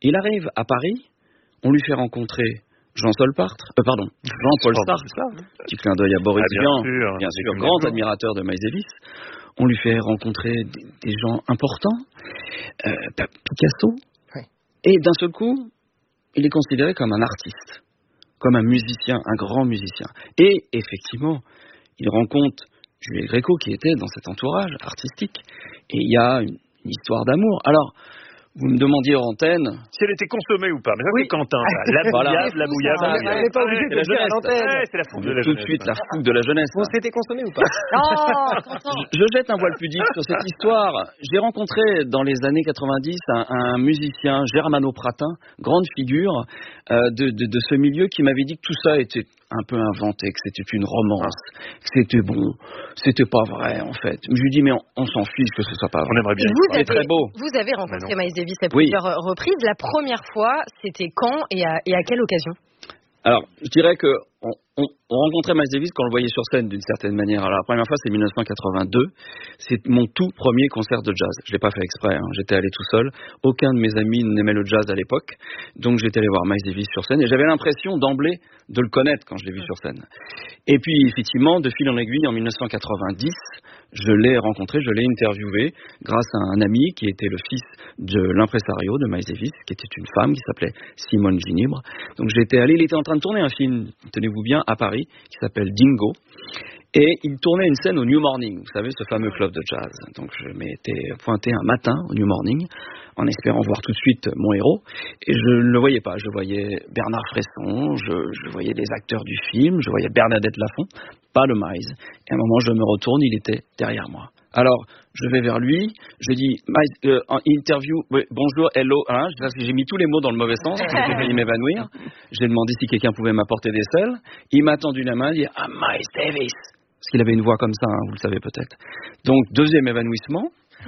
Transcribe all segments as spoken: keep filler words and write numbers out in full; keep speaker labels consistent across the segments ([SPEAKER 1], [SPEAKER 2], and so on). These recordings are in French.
[SPEAKER 1] Il arrive à Paris, on lui fait rencontrer Jean Solpartre, euh, pardon, Jean-Paul Sartre, petit clin d'œil à Boris
[SPEAKER 2] ah, bien
[SPEAKER 1] Vian,
[SPEAKER 2] sûr,
[SPEAKER 1] bien sûr, grand bien. admirateur de Miles Davis. On lui fait rencontrer des, des gens importants, euh, Picasso, oui. Et d'un seul coup, il est considéré comme un artiste, comme un musicien, un grand musicien. Et effectivement, il rencontre Juliette Gréco qui était dans cet entourage artistique. Et il y a une, une histoire d'amour. Alors, vous me demandiez en antenne...
[SPEAKER 2] Si elle était consommée ou pas. Mais ça,
[SPEAKER 1] oui.
[SPEAKER 2] c'est Quentin. Ça. La bouillade, la bouillade.
[SPEAKER 3] On n'est pas obligé de le dire à l'antenne.
[SPEAKER 2] Ouais, c'est la fougue de la
[SPEAKER 1] Tout
[SPEAKER 2] jeunesse.
[SPEAKER 1] de suite, la fougue de la jeunesse.
[SPEAKER 3] Bon, c'était consommé ou pas?
[SPEAKER 4] Oh, Quentin.
[SPEAKER 1] Je, je jette un voile pudique sur cette histoire. J'ai rencontré dans les années quatre-vingt-dix un, un musicien, Germano Pratin, grande figure euh, de, de, de ce milieu, qui m'avait dit que tout ça était un peu inventé, que c'était une romance, que c'était bon, c'était pas vrai en fait. Je lui dis mais on, on s'en fiche que ce soit pas vrai.
[SPEAKER 2] On aimerait bien.
[SPEAKER 4] Vous avez,
[SPEAKER 1] très beau.
[SPEAKER 4] Vous avez rencontré Miles Davis à plusieurs oui. reprises. La première fois, c'était quand et à, et à quelle occasion?
[SPEAKER 1] Alors, je dirais que on, on, on rencontrait Miles Davis quand on le voyait sur scène d'une certaine manière. Alors la première fois, c'est dix-neuf cent quatre-vingt-deux. C'est mon tout premier concert de jazz. Je l'ai pas fait exprès. Hein. J'étais allé tout seul. Aucun de mes amis n'aimait le jazz à l'époque, donc j'étais allé voir Miles Davis sur scène et j'avais l'impression d'emblée de le connaître quand je l'ai vu sur scène. Et puis effectivement, de fil en aiguille, en dix-neuf cent quatre-vingt-dix, je l'ai rencontré, je l'ai interviewé grâce à un ami qui était le fils de l'impresario de Miles Davis, qui était une femme qui s'appelait Simone Ginibre. Donc j'étais allé, il était en train de tourner un film, tenez-vous bien, à Paris, qui s'appelle Dingo. Et il tournait une scène au New Morning, vous savez, ce fameux club de jazz. Donc je m'étais pointé un matin au New Morning, en espérant voir tout de suite mon héros. Et je ne le voyais pas. Je voyais Bernard Fresson, je, je voyais des acteurs du film, je voyais Bernadette Lafont, pas le Miles. Et à un moment, je me retourne, il était derrière moi. Alors, je vais vers lui, je dis, Miles, euh, en interview, oui, bonjour, hello, hein, j'ai mis tous les mots dans le mauvais sens, j'ai failli m'évanouir. J'ai demandé si quelqu'un pouvait m'apporter des sels. Il m'a tendu la main, il dit, ah, Miles Davis. Parce qu'il avait une voix comme ça, hein, vous le savez peut-être. Donc, deuxième évanouissement.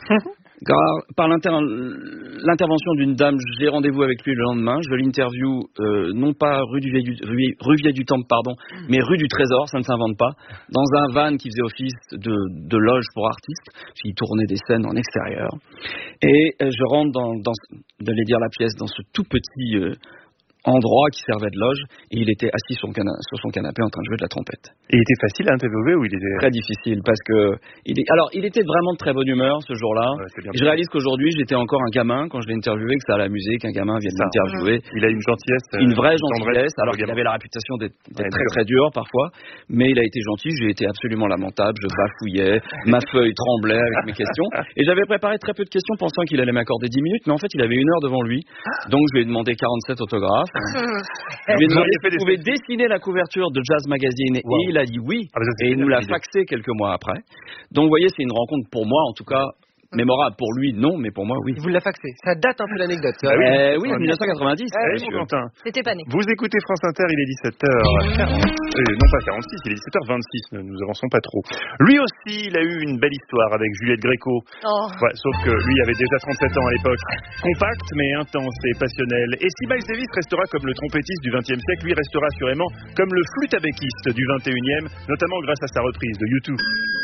[SPEAKER 1] Par l'inter- l'intervention d'une dame, j'ai rendez-vous avec lui le lendemain. Je l'interview, euh, non pas rue du Vieil du, rue, rue Vieil du Temple, pardon, mais rue du Trésor, ça ne s'invente pas, dans un van qui faisait office de, de loge pour artistes. Il tournait des scènes en extérieur. Et euh, je rentre dans, dans, j'allais dire la pièce, dans ce tout petit euh, endroit qui servait de loge, et il était assis sur son, cana- sur son canapé en train de jouer de la trompette.
[SPEAKER 2] Et il était facile à interviewer ou il était...
[SPEAKER 1] Très difficile, parce que... Il est... Alors, il était vraiment de très bonne humeur ce jour-là. Ouais, je réalise qu'aujourd'hui, j'étais encore un gamin quand je l'ai interviewé, que ça l'amusait qu'un gamin vienne m'interviewer.
[SPEAKER 2] Il a une gentillesse. Euh,
[SPEAKER 1] une vraie gentillesse, alors qu'il avait la réputation d'être, d'être ouais, très très dur parfois, mais il a été gentil, j'ai été absolument lamentable, je bafouillais, ma feuille tremblait avec mes questions, et j'avais préparé très peu de questions pensant qu'il allait m'accorder dix minutes, mais en fait, il avait une heure devant lui, donc je lui ai demandé quarante-sept autographes. Je lui ai demandé s'il pouvait dessiner la couverture de Jazz Magazine, wow. Et il a dit oui, ah, et il nous l'a faxé quelques mois après. Donc vous voyez, c'est une rencontre pour moi, en tout cas, mémorable. Pour lui, non, mais pour moi, oui.
[SPEAKER 3] Vous l'a faxé. Ça date un peu l'anecdote.
[SPEAKER 1] Ah oui, euh, oui, en dix-neuf cent quatre-vingt-dix.
[SPEAKER 2] Ah, oui, Quentin.
[SPEAKER 4] C'était pas né.
[SPEAKER 2] Vous écoutez France Inter, il est dix-sept heures quarante. Euh, non pas quarante-six, il est dix-sept heures vingt-six. Nous avançons pas trop. Lui aussi, il a eu une belle histoire avec Juliette Gréco.
[SPEAKER 4] Oh.
[SPEAKER 2] Ouais, sauf que lui avait déjà trente-sept ans à l'époque. Compact, mais intense et passionnel. Et si Miles Davis restera comme le trompettiste du vingtième siècle, lui restera assurément comme le flûte-à-béquiste du vingt et unième, notamment grâce à sa reprise de U deux.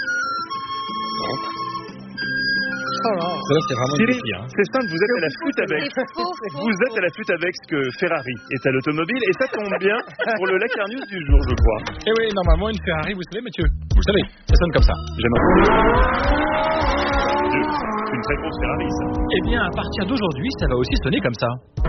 [SPEAKER 3] Oh là.
[SPEAKER 5] Ça, c'est vraiment une défi, hein.
[SPEAKER 2] C'est simple, vous êtes à la flûte avec. Vous êtes à la flûte avec ce que Ferrari est à l'automobile, et ça tombe bien pour le Lacar News du jour, je crois.
[SPEAKER 5] Et oui, normalement, une Ferrari, vous savez, monsieur, vous le savez, ça sonne comme ça.
[SPEAKER 2] J'aime un peu. Une très grosse Ferrari, ça.
[SPEAKER 5] Eh bien, à partir d'aujourd'hui, ça va aussi sonner comme ça.
[SPEAKER 2] Ah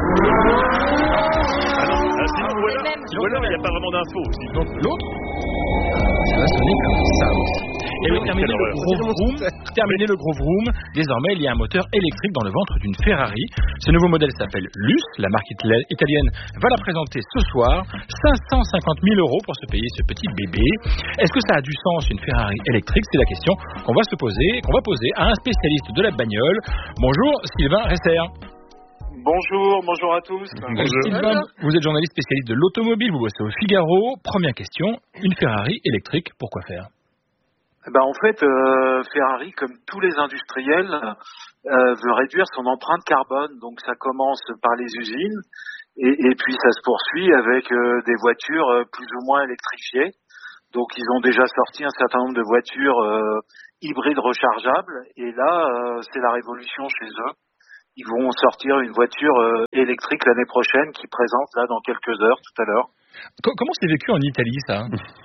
[SPEAKER 2] non, ah, sinon, ou alors, ou alors il n'y a pas vraiment d'infos.
[SPEAKER 5] Donc, l'autre, ça va sonner comme ça aussi. Et oui, terminer le gros vroom, terminer le gros vroom. Désormais, il y a un moteur électrique dans le ventre d'une Ferrari. Ce nouveau modèle s'appelle Luce. La marque italienne va la présenter ce soir. cinq cent cinquante mille euros pour se payer ce petit bébé. Est-ce que ça a du sens, une Ferrari électrique? C'est la question qu'on va se poser, qu'on va poser à un spécialiste de la bagnole. Bonjour, Sylvain Resser.
[SPEAKER 6] Bonjour, bonjour à tous.
[SPEAKER 5] Bonjour. Sylvain, vous êtes journaliste spécialiste de l'automobile, vous bossez au Figaro. Première question, une Ferrari électrique, pourquoi faire?
[SPEAKER 6] Ben en fait, euh, Ferrari, comme tous les industriels, euh, veut réduire son empreinte carbone. Donc ça commence par les usines et, et puis ça se poursuit avec euh, des voitures euh, plus ou moins électrifiées. Donc ils ont déjà sorti un certain nombre de voitures euh, hybrides rechargeables et là, euh, c'est la révolution chez eux. ils vont sortir une voiture euh, électrique l'année prochaine qui présente là dans quelques heures tout à l'heure.
[SPEAKER 5] Comment c'est vécu en Italie, ça?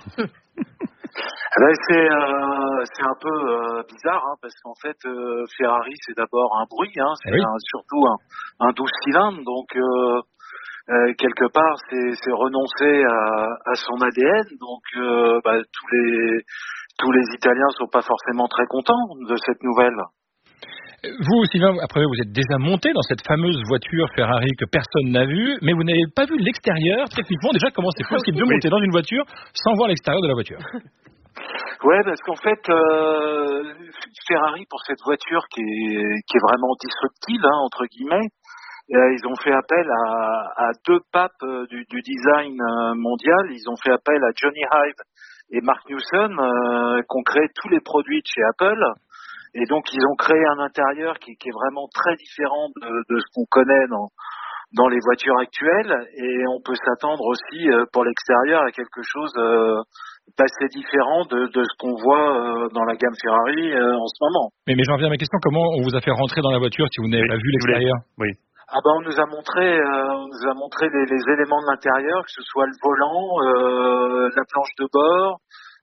[SPEAKER 6] Eh ben, c'est euh, c'est un peu euh, bizarre hein, parce qu'en fait euh, Ferrari c'est d'abord un bruit, hein, c'est
[SPEAKER 5] oui.
[SPEAKER 6] un, surtout un, un douze cylindres, donc euh, euh, quelque part c'est, c'est renoncer à, à son A D N, donc euh, bah, tous les tous les Italiens sont pas forcément très contents de cette nouvelle.
[SPEAKER 5] Vous, Sylvain, après vous êtes déjà monté dans cette fameuse voiture Ferrari que personne n'a vue, mais vous n'avez pas vu l'extérieur. Techniquement, déjà, comment c'est possible de monter dans une voiture sans voir l'extérieur de la voiture?
[SPEAKER 6] Ouais, parce qu'en fait, euh, Ferrari, pour cette voiture qui est, qui est vraiment disruptive, hein, entre guillemets, euh, ils ont fait appel à, à deux papes euh, du, du design euh, mondial. Ils ont fait appel à Johnny Ive et Mark Newson, euh, qui ont créé tous les produits de chez Apple. Et donc, ils ont créé un intérieur qui, qui est vraiment très différent de, de ce qu'on connaît dans, dans les voitures actuelles. Et on peut s'attendre aussi, euh, pour l'extérieur, à quelque chose euh, d'assez différent de, de ce qu'on voit euh, dans la gamme Ferrari euh, en ce moment.
[SPEAKER 5] Mais, mais j'en viens à ma question, comment on vous a fait rentrer dans la voiture si vous n'avez oui, pas vu l'extérieur?
[SPEAKER 2] Oui.
[SPEAKER 6] Ah ben, on nous a montré, euh, on nous a montré les, les éléments de l'intérieur, que ce soit le volant, euh, la planche de bord,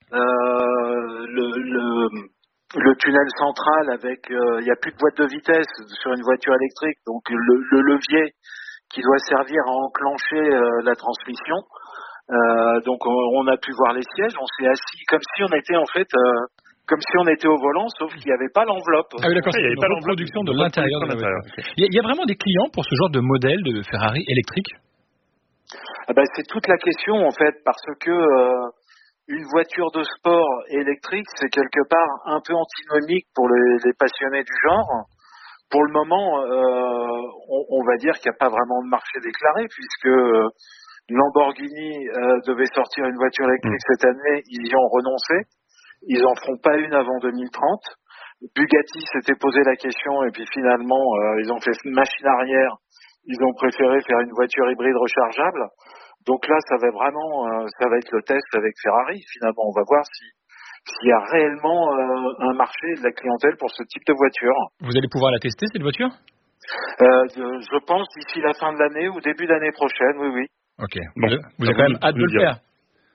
[SPEAKER 6] euh, le... le Le tunnel central avec, il euh, n'y a plus de boîte de vitesse sur une voiture électrique, donc le, le levier qui doit servir à enclencher euh, la transmission. Euh, donc on, on a pu voir les sièges, on s'est assis comme si on était en fait, euh, comme si on était au volant, sauf qu'il n'y avait pas l'enveloppe.
[SPEAKER 5] Ah oui, d'accord,
[SPEAKER 2] il n'y avait pas l'enveloppe
[SPEAKER 5] de l'intérieur de la voiture. Okay. Il y a vraiment des clients pour ce genre de modèle de Ferrari électrique?
[SPEAKER 6] Ah ben, c'est toute la question en fait, parce que euh, une voiture de sport électrique, c'est quelque part un peu antinomique pour les, les passionnés du genre. Pour le moment, euh, on, on va dire qu'il n'y a pas vraiment de marché déclaré, puisque euh, Lamborghini euh, devait sortir une voiture électrique mmh. cette année, ils y ont renoncé. Ils en feront pas une avant deux mille trente. Bugatti s'était posé la question, et puis finalement, euh, ils ont fait une machine arrière. Ils ont préféré faire une voiture hybride rechargeable. Donc là, ça va vraiment, euh, ça va être le test avec Ferrari. Finalement, on va voir si s'il y a réellement euh, un marché de la clientèle pour ce type de voiture.
[SPEAKER 5] Vous allez pouvoir la tester cette voiture?
[SPEAKER 6] euh, Je pense d'ici la fin de l'année ou début d'année prochaine, oui, oui.
[SPEAKER 5] Ok. Bon, vous, vous avez quand même hâte de le faire?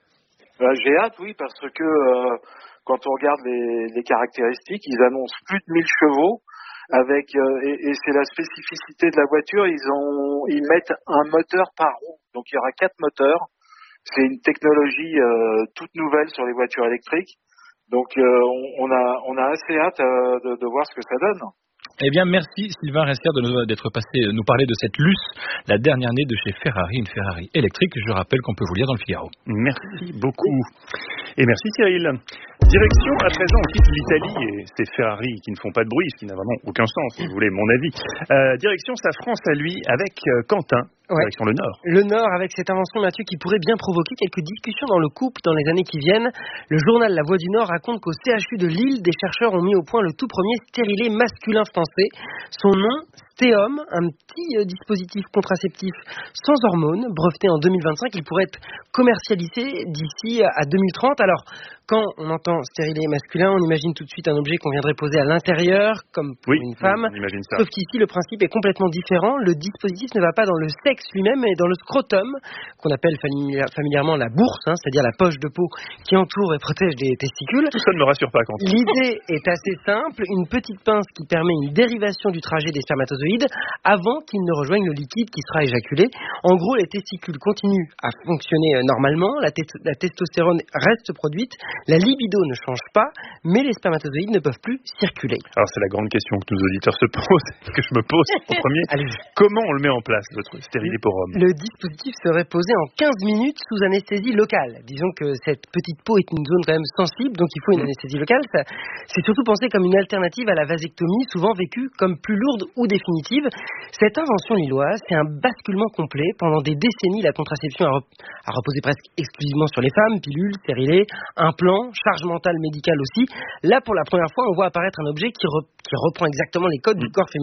[SPEAKER 6] euh, J'ai hâte, oui, parce que euh, quand on regarde les, les caractéristiques, ils annoncent plus de mille chevaux. Avec euh, et, et c'est la spécificité de la voiture, ils ont ils mettent un moteur par roue, donc il y aura quatre moteurs. C'est une technologie euh, toute nouvelle sur les voitures électriques, donc euh, on, on a on a assez hâte euh, de, de voir ce que ça donne.
[SPEAKER 5] Eh bien, merci Sylvain Restière de nous, d'être passé nous parler de cette Luce, la dernière née de chez Ferrari, une Ferrari électrique. Je rappelle qu'on peut vous lire dans le Figaro.
[SPEAKER 2] Merci beaucoup. Et merci Cyril. Direction à présent, on quitte l'Italie et c'est Ferrari qui ne font pas de bruit, ce qui n'a vraiment aucun sens, si vous voulez mon avis. Euh, direction sa France à lui avec euh, Quentin. Ouais. Direction le Nord.
[SPEAKER 3] Le Nord avec cette invention, Mathieu, qui pourrait bien provoquer quelques discussions dans le couple dans les années qui viennent. Le journal La Voix du Nord raconte qu'au C H U de Lille, des chercheurs ont mis au point le tout premier stérilet masculin français. Son nom, Stéom, un petit euh, dispositif contraceptif sans hormones, breveté en deux mille vingt-cinq. Il pourrait être commercialisé d'ici à deux mille trente. Alors, quand on entend stérilet masculin, on imagine tout de suite un objet qu'on viendrait poser à l'intérieur, comme pour
[SPEAKER 2] oui,
[SPEAKER 3] une femme.
[SPEAKER 2] On imagine ça.
[SPEAKER 3] Sauf qu'ici, le principe est complètement différent. Le dispositif ne va pas dans le sexe lui-même, mais dans le scrotum, qu'on appelle familia- familièrement la bourse, hein, c'est-à-dire la poche de peau qui entoure et protège les testicules.
[SPEAKER 2] Tout ça ne me rassure pas, Quentin.
[SPEAKER 3] L'idée est assez simple. Une petite pince qui permet une dérivation du trajet des spermatozoïdes avant qu'ils ne rejoignent le liquide qui sera éjaculé. En gros, les testicules continuent à fonctionner normalement, la, te- la testostérone reste produite, la libido ne change pas, mais les spermatozoïdes ne peuvent plus circuler.
[SPEAKER 2] Alors c'est la grande question que nos auditeurs se posent, que je me pose en premier. Comment on le met en place, votre stérilet pour homme?
[SPEAKER 3] Le dispositif serait posé en quinze minutes sous anesthésie locale. Disons que cette petite peau est une zone quand même sensible, donc il faut une anesthésie locale. Ça, c'est surtout pensé comme une alternative à la vasectomie, souvent vécue comme plus lourde ou définitive. Cette invention lilloise, c'est un basculement complet. Pendant des décennies, la contraception a, rep- a reposé presque exclusivement sur les femmes, pilules, stérilets, implants, charge mentale médicale aussi. Là, pour la première fois, on voit apparaître un objet qui, re- qui reprend exactement les codes du corps féminin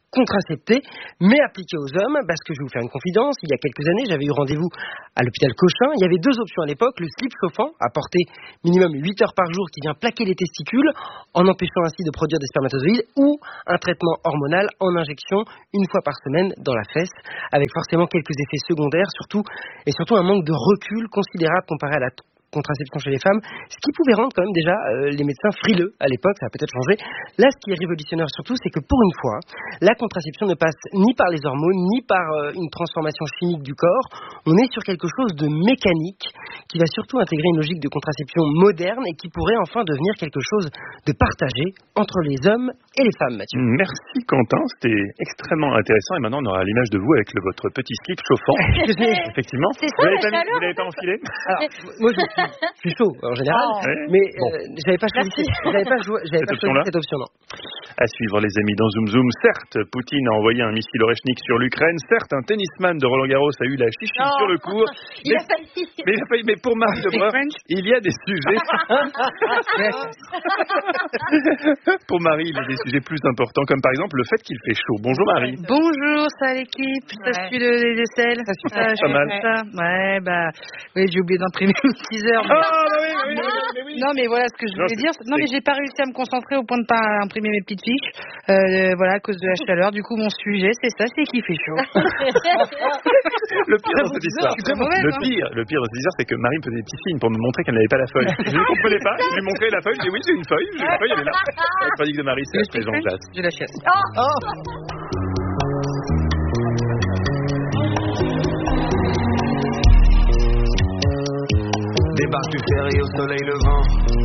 [SPEAKER 3] contraceptés, mais appliqués aux hommes, parce que je vais vous faire une confidence, il y a quelques années, j'avais eu rendez-vous à l'hôpital Cochin, il y avait deux options à l'époque, le slip chauffant, à porter minimum huit heures par jour, qui vient plaquer les testicules, en empêchant ainsi de produire des spermatozoïdes, ou un traitement hormonal en injection, une fois par semaine, dans la fesse, avec forcément quelques effets secondaires, surtout, et surtout un manque de recul considérable comparé à la contraception chez les femmes, ce qui pouvait rendre quand même déjà euh, les médecins frileux à l'époque, ça a peut-être changé. Là, ce qui est révolutionnaire surtout, c'est que pour une fois, la contraception ne passe ni par les hormones, ni par euh, une transformation chimique du corps. On est sur quelque chose de mécanique qui va surtout intégrer une logique de contraception moderne et qui pourrait enfin devenir quelque chose de partagé entre les hommes et les femmes, Mathieu.
[SPEAKER 2] Merci Quentin, c'était extrêmement intéressant et maintenant on aura l'image de vous avec le, votre petit slip chauffant. Effectivement.
[SPEAKER 4] C'est ça,
[SPEAKER 2] vous l'avez
[SPEAKER 4] la
[SPEAKER 2] pas, mis,
[SPEAKER 4] chaleur.
[SPEAKER 2] vous l'avez pas enfilé?
[SPEAKER 3] Alors, moi je suis, je suis chaud en général,
[SPEAKER 4] Oh.
[SPEAKER 3] mais
[SPEAKER 2] Bon.
[SPEAKER 3] euh, j'avais pas choisi, j'avais pas, jou- j'avais
[SPEAKER 2] Cette
[SPEAKER 3] pas choisi
[SPEAKER 2] option-là
[SPEAKER 3] cette option, non.
[SPEAKER 2] À suivre les amis dans Zoom Zoom. Certes, Poutine a envoyé un missile Oreshnik sur l'Ukraine. Certes, un tennisman de Roland Garros a eu la chichi
[SPEAKER 4] Non.
[SPEAKER 2] sur le cours.
[SPEAKER 4] Il
[SPEAKER 2] mais,
[SPEAKER 4] a failli.
[SPEAKER 2] mais, il a failli- mais pour Marie Lebrun, il y a des sujets. Pour Marie, il y a des sujets plus importants, comme par exemple le fait qu'il fait chaud. Bonjour Marie.
[SPEAKER 7] Bonjour, ça l'équipe, ça
[SPEAKER 4] Ouais.
[SPEAKER 7] suit le, les aisselles, ça suit
[SPEAKER 2] Pas
[SPEAKER 7] je fais
[SPEAKER 2] mal.
[SPEAKER 7] ça. Ouais, bah, oui, j'ai oublié d'imprimer le teaser.
[SPEAKER 2] Ah,
[SPEAKER 7] Mais...
[SPEAKER 2] bah oui, bah oui, bah oui, bah oui.
[SPEAKER 7] Non, mais voilà ce que je
[SPEAKER 2] Non,
[SPEAKER 7] voulais
[SPEAKER 2] c'est-
[SPEAKER 7] dire. Non, mais j'ai pas réussi à me concentrer au point de pas imprimer mes petites fiches. Euh, voilà, à cause de la chaleur. Du coup, mon sujet, c'est ça, c'est qu'il fait chaud.
[SPEAKER 2] Le pire dans cette histoire,
[SPEAKER 7] c'est pas mauvaise,
[SPEAKER 2] le
[SPEAKER 7] hein.
[SPEAKER 2] pire, le pire dans cette histoire, c'est que Marie me faisait des petits signes pour me montrer qu'elle n'avait pas la feuille. Je ne comprenais pas. Je lui montrais la feuille. Je dis oui, j'ai une feuille. J'ai une feuille, elle est là. La chronique de Marie, c'est la Jean Glace.
[SPEAKER 7] Je la chasse.
[SPEAKER 8] Débarque du ferry au soleil levant.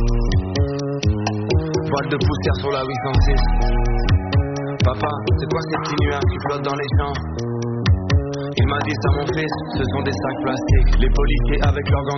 [SPEAKER 8] Voile de poussière sur la huit cent six. Papa, c'est quoi ces petits nuages qui flottent dans les champs? Il m'a dit ça mon fils, ce sont des sacs plastiques. Les policiers avec leurs gants